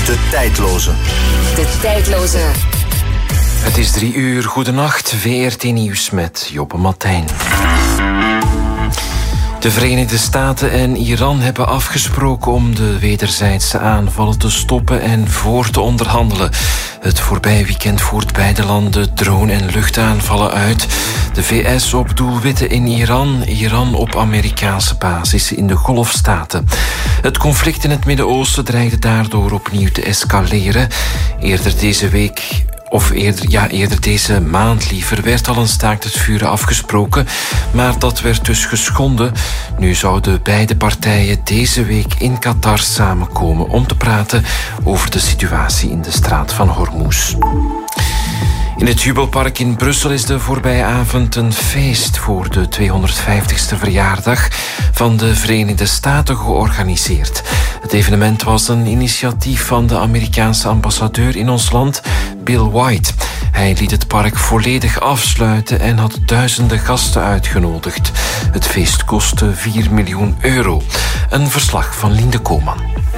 De tijdloze. De tijdloze. Het is 3 uur. Goedenacht. VRT Nieuws met Joppe Martijn. De Verenigde Staten en Iran hebben afgesproken om de wederzijdse aanvallen te stoppen en voor te onderhandelen. Het voorbije weekend voert beide landen drone- en luchtaanvallen uit. De VS op doelwitten in Iran, Iran op Amerikaanse basis in de Golfstaten. Het conflict in het Midden-Oosten dreigde daardoor opnieuw te escaleren. Eerder deze maand liever werd al een staakt het vuren afgesproken, maar dat werd dus geschonden. Nu zouden beide partijen deze week in Qatar samenkomen om te praten over de situatie in de straat van Hormuz. In het Jubelpark in Brussel is de voorbije avond een feest voor de 250ste verjaardag van de Verenigde Staten georganiseerd. Het evenement was een initiatief van de Amerikaanse ambassadeur in ons land, Bill White. Hij liet het park volledig afsluiten en had duizenden gasten uitgenodigd. Het feest kostte €4 miljoen. Een verslag van Linde Koolman.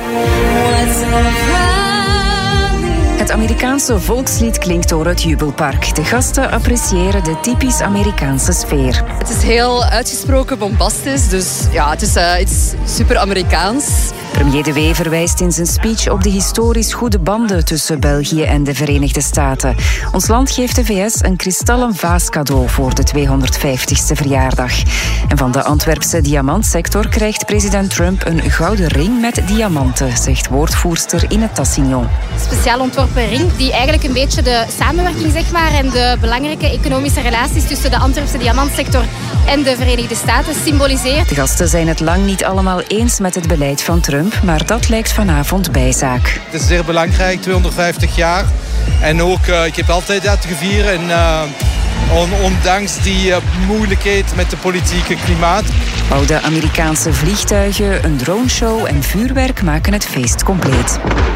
Het Amerikaanse volkslied klinkt door het Jubelpark. De gasten appreciëren de typisch Amerikaanse sfeer. Het is heel uitgesproken bombastisch, dus ja, het is super Amerikaans. Premier De Wee verwijst in zijn speech op de historisch goede banden tussen België en de Verenigde Staten. Ons land geeft de VS een kristallen vaas cadeau voor de 250ste verjaardag. En van de Antwerpse diamantsector krijgt president Trump een gouden ring met diamanten, zegt woordvoerster Ine Tassignon. Speciaal ontworpen ring die eigenlijk een beetje de samenwerking en de belangrijke economische relaties tussen de Antwerpse diamantsector en de Verenigde Staten symboliseert. De gasten zijn het lang niet allemaal eens met het beleid van Trump, maar dat lijkt vanavond bijzaak. Het is zeer belangrijk, 250 jaar. En ook, ik heb altijd dat gevierd. Ondanks die moeilijkheid met het politieke klimaat. Oude Amerikaanse vliegtuigen, een droneshow en vuurwerk maken het feest compleet.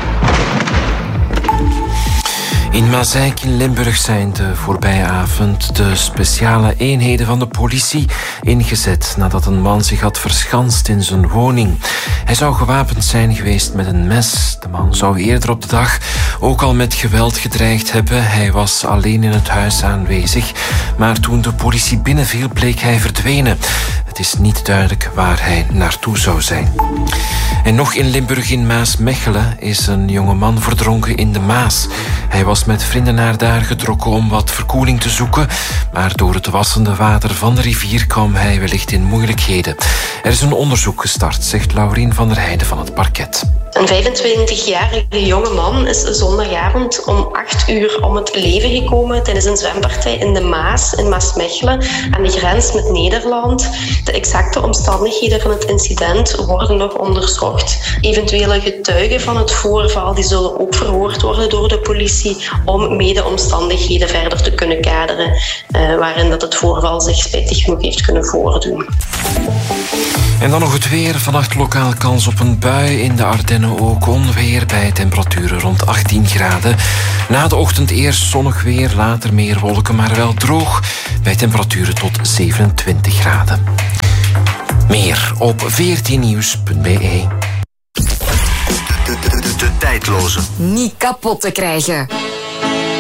In Mazeik in Limburg zijn de voorbije avond de speciale eenheden van de politie ingezet nadat een man zich had verschanst in zijn woning. Hij zou gewapend zijn geweest met een mes. De man zou eerder op de dag ook al met geweld gedreigd hebben. Hij was alleen in het huis aanwezig, maar toen de politie binnenviel bleek hij verdwenen. Het is niet duidelijk waar hij naartoe zou zijn. En nog in Limburg in Maasmechelen is een jonge man verdronken in de Maas. Hij was met vrienden naar daar getrokken om wat verkoeling te zoeken, maar door het wassende water van de rivier kwam hij wellicht in moeilijkheden. Er is een onderzoek gestart, zegt Laurien van der Heijden van het parket. Een 25-jarige jonge man is zondagavond om 8 uur om het leven gekomen tijdens een zwempartij in de Maas in Maasmechelen aan de grens met Nederland. De exacte omstandigheden van het incident worden nog onderzocht. Eventuele getuigen van het voorval die zullen ook verhoord worden door de politie om mede-omstandigheden verder te kunnen kaderen waarin dat het voorval zich spijtig genoeg heeft kunnen voordoen. En dan nog het weer. Vannacht lokaal kans op een bui. In de Ardennen ook onweer bij temperaturen rond 18 graden. Na de ochtend eerst zonnig weer, later meer wolken, maar wel droog. Bij temperaturen tot 27 graden. Meer op vrtnieuws.be. De tijdloze. Niet kapot te krijgen.